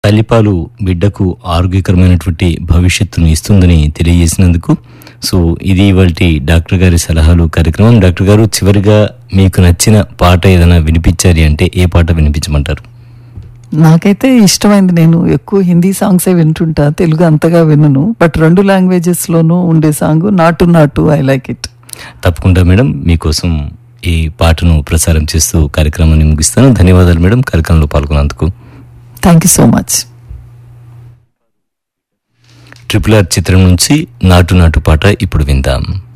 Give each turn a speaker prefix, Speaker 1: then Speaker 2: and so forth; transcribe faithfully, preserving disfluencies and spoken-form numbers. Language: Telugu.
Speaker 1: తల్లిపాలు బిడ్డకు ఆరోగ్యకరమైనటువంటి భవిష్యత్తును ఇస్తుందని తెలియజేసినందుకు సో ఇది ఇవాల్టి డాక్టర్ గారి సలహాలు కార్యక్రమం. డాక్టర్ గారు, చివరిగా మీకు నచ్చిన పాట ఏదైనా వినిపించాలి అంటే ఏ పాట వినిపించమంటారు?
Speaker 2: నాకైతే ఇష్టమైంది, నేను ఎక్కువ హిందీ సాంగ్సే వింటుంటా, తెలుగు అంతగా వినను. బట్ రెండు లాంగ్వేజెస్ లోనూ ఉండే సాంగ్ నాటు నాటు, ఐ లైక్ ఇట్.
Speaker 1: తప్పకుండా మేడం, మీకోసం ఈ పాటను ప్రసారం చేస్తూ కార్యక్రమాన్ని ముగిస్తాను. ధన్యవాదాలు మేడం కార్యక్రమంలో పాల్గొన్నందుకు.
Speaker 2: Thank you so much.
Speaker 1: Triple R చిత్రం నుంచి నాటు నాటు పాట ఇప్పుడు విందాం.